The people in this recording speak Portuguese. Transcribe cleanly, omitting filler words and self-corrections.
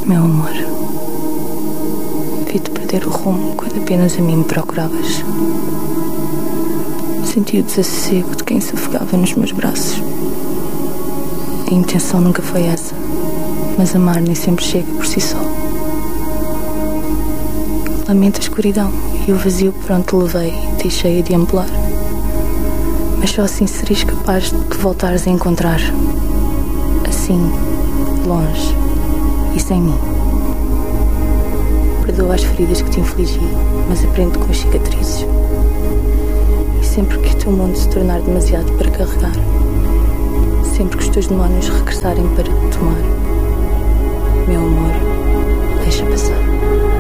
Meu amor, vi-te perder o rumo quando apenas a mim me procuravas. Senti o desassossego de quem se afogava nos meus braços. A intenção nunca foi essa, mas amar nem sempre chega por si só. Lamento a escuridão e o vazio por onde te levei e te deixei a deambular. Mas só assim serias capaz de te voltares a encontrar. Assim, longe e sem mim. Perdoa as feridas que te infligi, mas aprende com as cicatrizes. E sempre que o teu mundo se tornar demasiado para carregar, sempre que os teus demónios regressarem para te tomar, meu amor, deixa passar.